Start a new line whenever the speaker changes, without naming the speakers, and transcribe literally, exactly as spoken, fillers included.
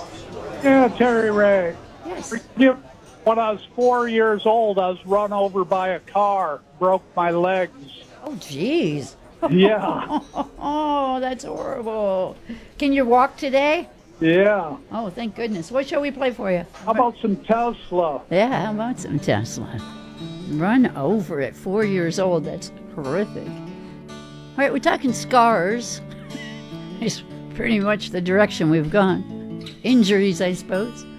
Yeah, Terry Ray.
Yes.
You- When I was four years old, I was run over by a car, broke my legs.
Oh, jeez.
Yeah,
Oh, that's horrible. Can you walk today?
yeah.
Oh, thank goodness. What shall we play for you?
How about some Tesla?
Yeah, how about some Tesla? Run over at four years old. That's horrific. All right, we're talking scars. It's pretty much the direction we've gone. Injuries, I suppose.